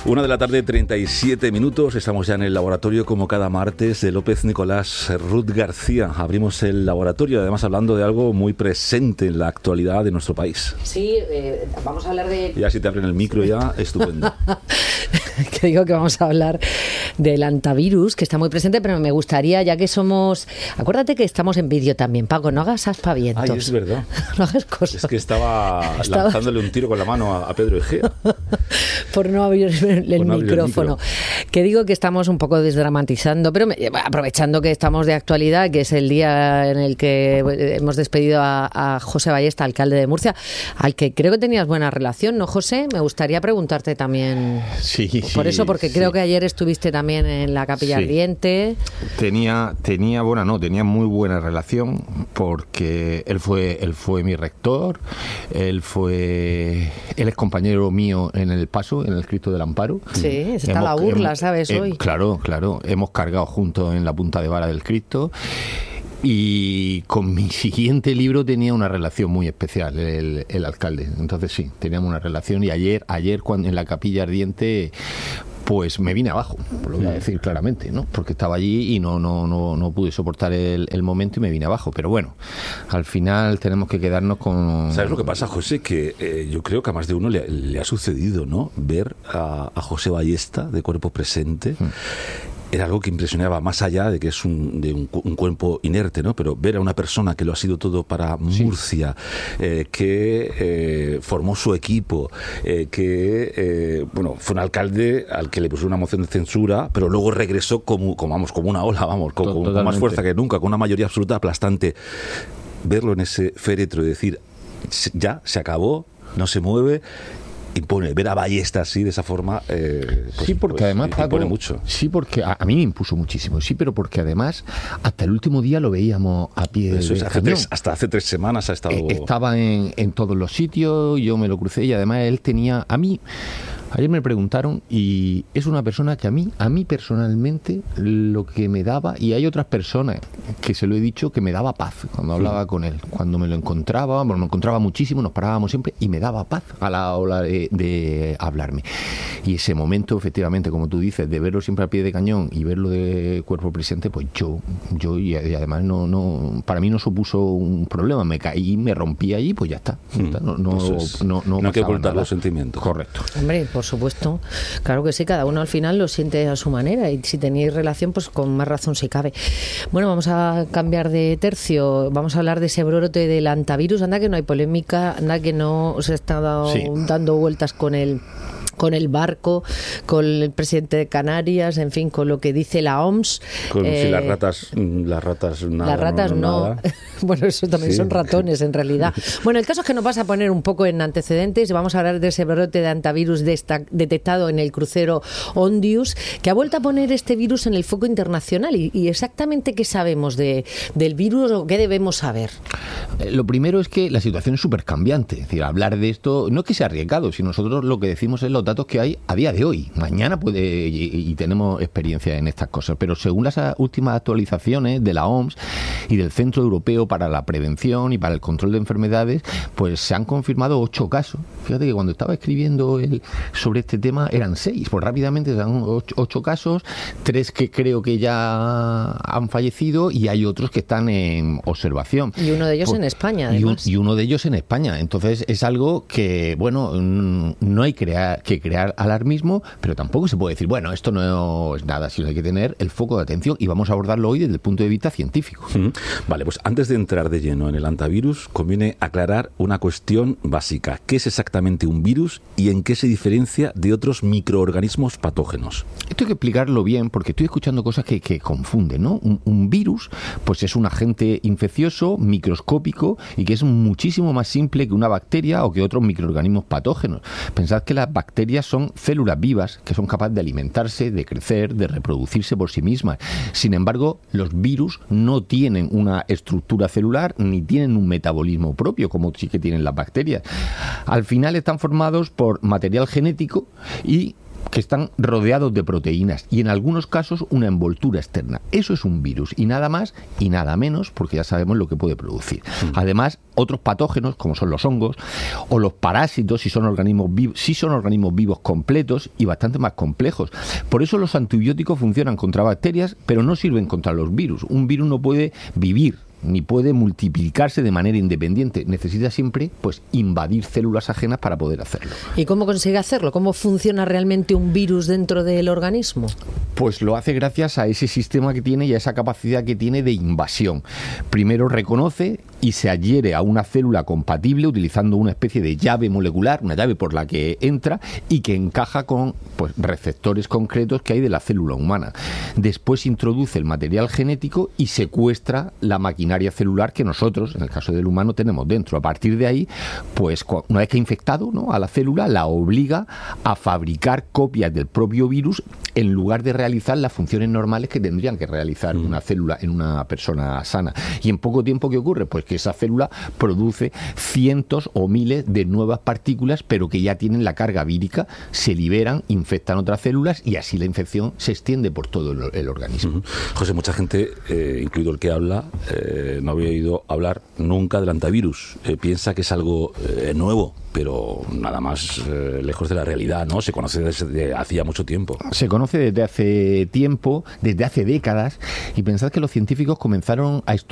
1:37 a.m. Estamos ya en el laboratorio como cada martes de López Nicolás Ruth García. Abrimos el laboratorio, además hablando de algo muy presente en la actualidad de nuestro país. Sí, vamos a hablar de... Ya si te abren el micro ya, estupendo. Que digo que vamos a hablar del antivirus, que está muy presente, pero me gustaría, ya que somos... Acuérdate que estamos en vídeo también, Paco, no hagas aspavientos. Ay, es verdad. No hagas cosas. Es que estaba lanzándole un tiro con la mano a Pedro Egea. Por no abrir el micrófono. Que digo que estamos un poco desdramatizando, pero aprovechando que estamos de actualidad, que es el día en el que hemos despedido a José Ballesta, alcalde de Murcia, al que creo que tenías buena relación, ¿no, José? Me gustaría preguntarte también por eso, porque creo que ayer estuviste también en la Capilla Ardiente. Tenía muy buena relación, porque él fue mi rector, él es compañero mío en el Paso, en el Cristo del Amparo. Sí, está la burla, ¿sabes? Hoy. Claro, hemos cargado juntos en la punta de vara del Cristo. Y con mi siguiente libro tenía una relación muy especial el alcalde. Entonces sí, teníamos una relación, y ayer cuando en la Capilla Ardiente, pues me vine abajo, lo voy a decir claramente, ¿no? Porque estaba allí y no pude soportar el momento y me vine abajo. Pero bueno, al final tenemos que quedarnos con... ¿Sabes lo que pasa, José? Que yo creo que a más de uno le ha sucedido, ¿no? Ver a José Ballesta de cuerpo presente. Era algo que impresionaba, más allá de que es un cuerpo inerte, ¿no? Pero ver a una persona que lo ha sido todo para Murcia, que formó su equipo, que fue un alcalde al que le puso una moción de censura, pero luego regresó como una ola, con más fuerza que nunca, con una mayoría absoluta aplastante. Verlo en ese féretro y decir, ya, se acabó, no se mueve... impone, ver a Ballesta así, de esa forma, porque además, Paco, impone mucho. Sí, porque a mí me impuso muchísimo, sí, pero porque además hasta el último día lo veíamos a pie de cañón. Hasta hace 3 semanas ha estado... Estaba en todos los sitios, yo me lo crucé, y además él tenía... Ayer me preguntaron, y es una persona que a mí personalmente, lo que me daba, y hay otras personas que se lo he dicho, que me daba paz cuando hablaba con él, cuando me lo encontraba, me encontraba muchísimo, nos parábamos siempre, y me daba paz a la hora de hablarme. Y ese momento, efectivamente, como tú dices, de verlo siempre a pie de cañón y verlo de cuerpo presente, pues yo y además no para mí no supuso un problema. Me caí, me rompí allí, pues ya está. No hay que ocultar los sentimientos. Correcto. Hombre, por supuesto, claro que sí, cada uno al final lo siente a su manera, y si tenéis relación, pues con más razón si cabe. Bueno, vamos a cambiar de tercio, vamos a hablar de ese brote del antivirus. Anda que no hay polémica, anda que no se está dando vueltas con el barco, con el presidente de Canarias, en fin, con lo que dice la OMS. Si las ratas nada. Las ratas no. Bueno, eso también son ratones, en realidad. Bueno, el caso es que nos vas a poner un poco en antecedentes. Vamos a hablar de ese brote de antivirus detectado en el crucero Ondius, que ha vuelto a poner este virus en el foco internacional. ¿Y exactamente qué sabemos del virus, o qué debemos saber? Lo primero es que la situación es súper cambiante. Es decir, hablar de esto no es que sea arriesgado, sino nosotros lo que decimos es los datos que hay a día de hoy. Mañana y tenemos experiencia en estas cosas, pero según las últimas actualizaciones de la OMS y del Centro Europeo para la Prevención y para el Control de Enfermedades, pues se han confirmado 8 casos. Fíjate que cuando estaba escribiendo sobre este tema eran 6, pues rápidamente eran 8 casos, 3 que creo que ya han fallecido, y hay otros que están en observación. Y uno de ellos en España, además. Y uno de ellos en España. Entonces es algo que, no hay que crear alarmismo, pero tampoco se puede decir, bueno, esto no es nada, sino hay que tener el foco de atención, y vamos a abordarlo hoy desde el punto de vista científico. Vale, pues antes de entrar de lleno en el antivirus, conviene aclarar una cuestión básica. ¿Qué es exactamente un virus y en qué se diferencia de otros microorganismos patógenos? Esto hay que explicarlo bien, porque estoy escuchando cosas que confunden, ¿no? Un virus, pues es un agente infeccioso, microscópico, y que es muchísimo más simple que una bacteria o que otros microorganismos patógenos. Pensad que las bacterias son células vivas que son capaces de alimentarse, de crecer, de reproducirse por sí mismas. Sin embargo, los virus no tienen una estructura celular ni tienen un metabolismo propio, como sí que tienen las bacterias. Al final están formados por material genético y que están rodeados de proteínas y en algunos casos una envoltura externa. Eso es un virus y nada más y nada menos, porque ya sabemos lo que puede producir. Además, otros patógenos como son los hongos o los parásitos, si son organismos vivos completos y bastante más complejos. Por eso los antibióticos funcionan contra bacterias, pero no sirven contra los virus. Un virus no puede vivir ni puede multiplicarse de manera independiente. Necesita siempre, pues, invadir células ajenas para poder hacerlo. ¿Y cómo consigue hacerlo? ¿Cómo funciona realmente un virus dentro del organismo? Pues lo hace gracias a ese sistema que tiene y a esa capacidad que tiene de invasión. Primero reconoce y se adhiere a una célula compatible utilizando una especie de llave molecular, una llave por la que entra y que encaja con, pues, receptores concretos que hay de la célula humana. Después introduce el material genético y secuestra la maquinaria celular que nosotros, en el caso del humano, tenemos dentro. A partir de ahí, pues una vez que ha infectado, ¿no?, a la célula, la obliga a fabricar copias del propio virus en lugar de realizar las funciones normales que tendrían que realizar una célula en una persona sana. Y en poco tiempo, ¿qué ocurre? Pues que esa célula produce cientos o miles de nuevas partículas, pero que ya tienen la carga vírica, se liberan, infectan otras células y así la infección se extiende por todo el organismo. José, mucha gente, incluido el que habla, no había oído hablar nunca del antivirus. Piensa que es algo nuevo, pero nada más lejos de la realidad, ¿no? Se conoce desde hacía mucho tiempo. Se conoce desde hace tiempo, desde hace décadas, y pensad que los científicos comenzaron a estudiar